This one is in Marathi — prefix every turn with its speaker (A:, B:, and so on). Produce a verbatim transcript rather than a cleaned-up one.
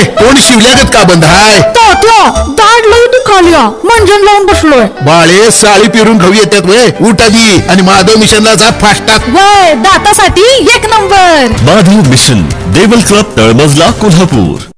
A: तोंड शिवल्यागत का बंद हाय?
B: तात्या दाढ लई दुखाल्या मंजन लावून बसलोय.
A: बाळे साळी पिरून खाऊ येतात वय. उठ आधी आणि माधव मिशनला जा फास्टात.
B: वय दातासाठी एक number.
C: Madhav mission, Deval club, तळमजला, कोल्हापूर.